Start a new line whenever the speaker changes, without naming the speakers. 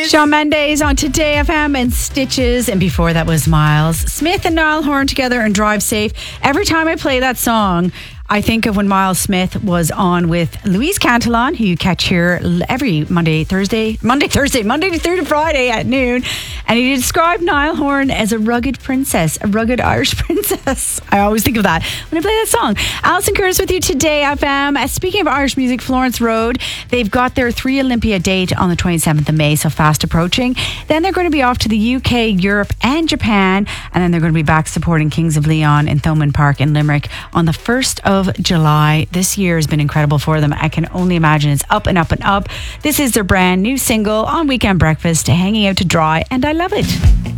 Shawn Mendes on Today FM and Stitches. And before that was Miles Smith and Niall Horan together and Drive Safe. Every time I play that song, I think of when Miles Smith was on with Louise Cantillon, who you catch here every Monday through to Friday at noon. And he described Niall Horan as a rugged princess, a rugged Irish princess. I always think of that when I play that song. Alison Curtis with you Today FM. Speaking of Irish music, Florence Road, they've got their 3 Olympia date on the 27th of May, so fast approaching. Then they're going to be off to the UK, Europe and Japan. And then they're going to be back supporting Kings of Leon in Thomond Park in Limerick on the 1st of July. This year has been incredible for them. I can only imagine it's up and up and up. This is their brand new single on Weekend Breakfast, Hanging Out to Dry, and I love it.